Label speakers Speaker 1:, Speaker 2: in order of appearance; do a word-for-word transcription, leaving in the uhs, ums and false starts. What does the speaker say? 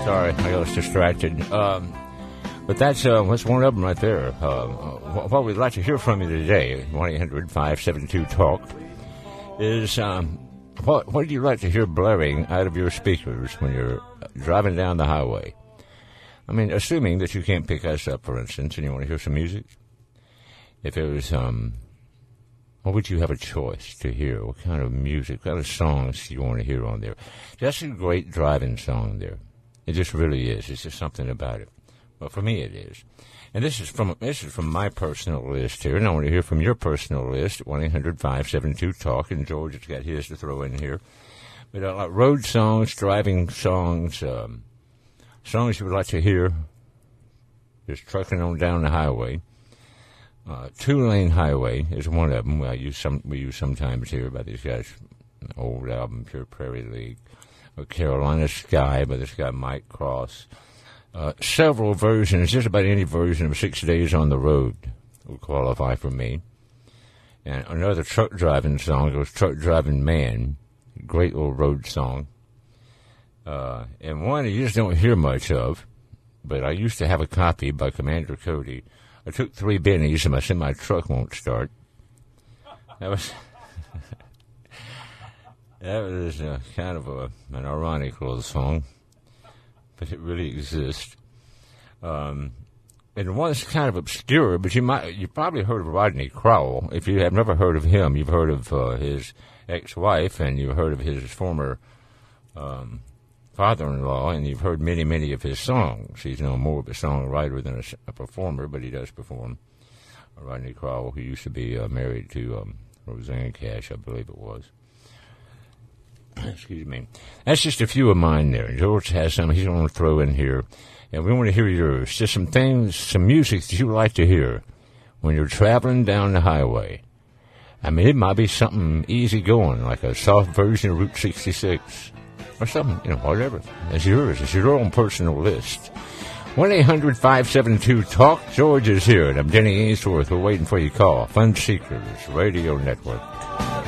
Speaker 1: Sorry, I was distracted. Um, but that's, uh, that's one of them right there. Uh, what we'd like to hear from you today, one eight hundred five seven two talk, is um, what, what do you like to hear blaring out of your speakers when you're driving down the highway? I mean, assuming that you can't pick us up, for instance, and you want to hear some music. If it was, um, what would you have a choice to hear? What kind of music, what kind of songs do you want to hear on there? That's a great driving song there. It just really is. It's just something about it. Well, for me, it is. And this is from this is from my personal list here, and I want to hear from your personal list at one eight hundred five seven two talk. And George has got his to throw in here. But uh, like road songs, driving songs, um, songs you would like to hear, just trucking on down the highway. Uh, two-lane highway is one of them. I use some we use sometimes here by these guys. An old album, Pure Prairie League. Carolina Sky by this guy Mike Cross. Uh, several versions, just about any version of Six Days on the Road will qualify for me. And another truck driving song goes Truck Driving Man. Great little road song. Uh, and one you just don't hear much of, but I used to have a copy by Commander Cody. I took three bennies and my semi-truck won't start. That was... That was uh, kind of a, an ironic little song, but it really exists. Um, and one's kind of obscure, but you might you probably heard of Rodney Crowell. If you have never heard of him, you've heard of uh, his ex-wife, and you've heard of his former um, father-in-law, and you've heard many, many of his songs. He's no more of a songwriter than a, a performer, but he does perform. Rodney Crowell, who used to be uh, married to um, Roseanne Cash, I believe it was. Excuse me. That's just a few of mine there. George has some he's going to throw in here. And we want to hear yours. Just some things, some music that you like to hear when you're traveling down the highway. I mean, it might be something easy going, like a soft version of Route sixty-six. Or something, you know, whatever. It's yours. It's your own personal list. one eight hundred five seven two talk. George is here, and I'm Denny Ainsworth. We're waiting for your call. Fun Seekers Radio Network.